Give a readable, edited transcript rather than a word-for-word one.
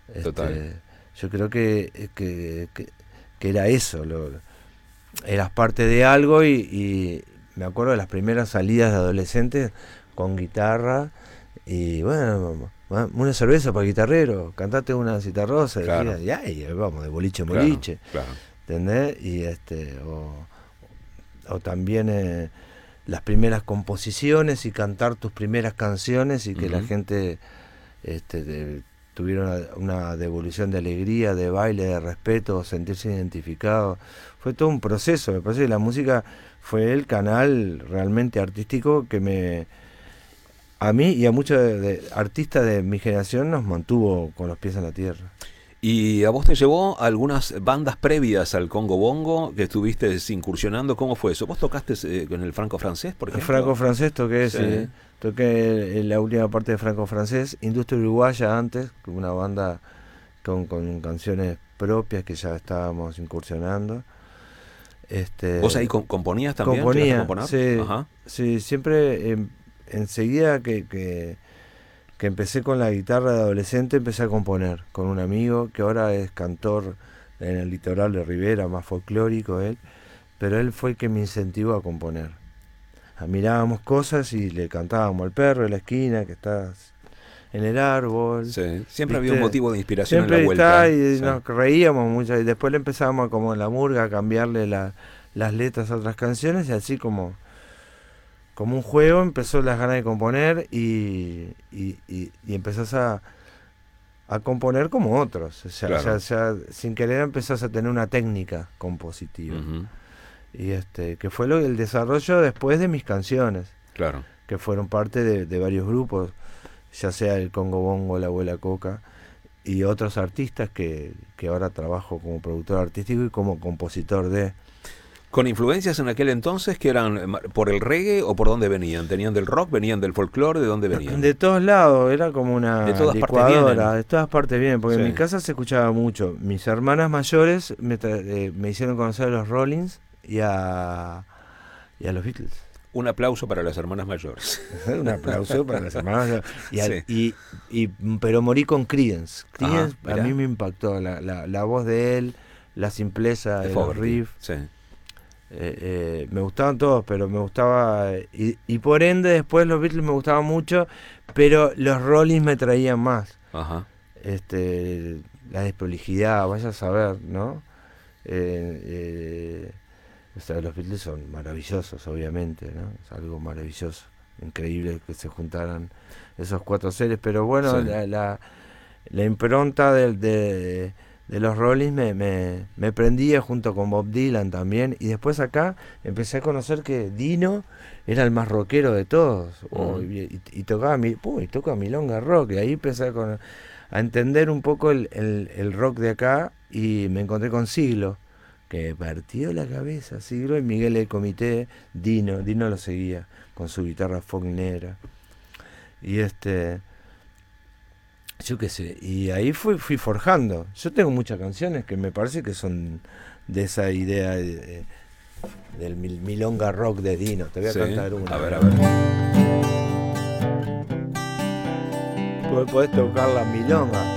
Total. Yo creo que era eso, eras parte de algo y me acuerdo de las primeras salidas de adolescentes con guitarra y bueno, una cerveza para el guitarrero, cantate una citarrosa, Claro, decía, y ahí vamos, de boliche en claro, boliche, claro. ¿entendés? Y o también las primeras composiciones y cantar tus primeras canciones y que la Ujú. gente tuviera una devolución de alegría, de baile, de respeto, sentirse identificado. Fue todo un proceso, me parece que la música fue el canal realmente artístico que a mí y a muchos artistas de mi generación nos mantuvo con los pies en la tierra. ¿Y a vos te llevó a algunas bandas previas al Congo Bongo que estuviste incursionando? ¿Cómo fue eso? ¿Vos tocaste con el Franco Francés, por ejemplo? Franco-francés toqué, Sí. sí. Toqué la última parte de Franco-francés. Industria Uruguaya antes, una banda con canciones propias que ya estábamos incursionando. ¿Vos ahí componías también? ¿Llegaste a Componía, componer? sí, Ajá. sí, siempre enseguida que empecé con la guitarra de adolescente empecé a componer con un amigo que ahora es cantor en el litoral de Rivera, más folclórico él, pero él fue el que me incentivó a componer. Mirábamos cosas y le cantábamos al perro de la esquina que está en el árbol, Sí. Siempre había un ¿viste? motivo de inspiración en la Siempre está vuelta. y Sí. nos reíamos mucho y después le empezamos como en la murga a cambiarle las letras a otras canciones y así como un juego empezó las ganas de componer y empezás a componer como otros. O sea, Claro. sin querer empezás a tener una técnica compositiva. Ujú. Y que fue el desarrollo después de mis canciones, Claro. que fueron parte de varios grupos, ya sea el Congo Bongo, la Abuela Coca, y otros artistas que ahora trabajo como productor artístico y como compositor de... ¿Con influencias en aquel entonces que eran por el reggae o por dónde venían? ¿Tenían del rock? ¿Venían del folclore? ¿De dónde venían? De todos lados, era como De una todas partes licuadora, vienen. de todas partes vienen, porque en mi Sí. casa se escuchaba mucho. Mis hermanas mayores me hicieron conocer a los Rollins y a los Beatles. Un aplauso para las hermanas mayores. Un aplauso para las hermanas mayores. Sí. Pero morí con Creedence. Ajá, Creedence a mí mirá. me impactó, la voz de él, la simpleza De de los Fogerty. riffs. Sí. Me gustaban todos, pero me gustaba. Y por ende, después los Beatles me gustaban mucho, pero los Rollins me traían más. Ajá. La desprolijidad, vaya a saber, ¿no? O sea, los Beatles son maravillosos, obviamente, ¿no? Es algo maravilloso, increíble que se juntaran esos cuatro seres, pero bueno, Sí. la impronta de los Rollins me prendía junto con Bob Dylan también, y después acá empecé a conocer que Dino era el más rockero de todos, Ujú. y tocaba y toca milonga rock, y ahí empecé a entender un poco el rock de acá, y me encontré con Siglo, que me partió la cabeza, Siglo, y Miguel del Comité, Dino lo seguía, con su guitarra folk negra, y yo qué sé, y ahí fui forjando. Yo tengo muchas canciones que me parece que son de esa idea del milonga rock de Dino. Te voy a Sí. cantar una. A ver, a ver. Podés tocar la milonga.